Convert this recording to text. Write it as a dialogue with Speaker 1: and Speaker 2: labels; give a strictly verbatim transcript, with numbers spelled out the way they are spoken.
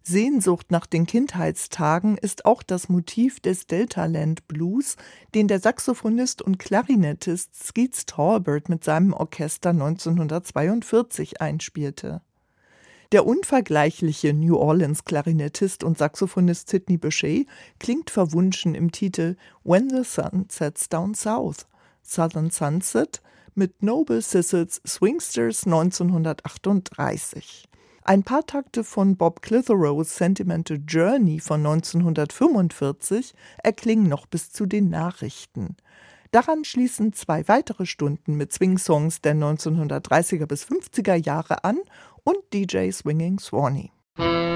Speaker 1: Sehnsucht nach den Kindheitstagen ist auch das Motiv des Deltaland Blues, den der Saxophonist und Klarinettist Skeets Talbert mit seinem Orchester neunzehnhundertzweiundvierzig einspielte. Der unvergleichliche New Orleans-Klarinettist und Saxophonist Sidney Bechet klingt verwunschen im Titel »When the Sun Sets Down South« Southern Sunset mit Noble Sissels Swingsters neunzehnhundertachtunddreißig. Ein paar Takte von Bob Clitheroes Sentimental Journey von neunzehnhundertfünfundvierzig erklingen noch bis zu den Nachrichten. Daran schließen zwei weitere Stunden mit Swing-Songs der neunzehnhundertdreißiger bis fünfziger Jahre an und D J Swinging Swanee.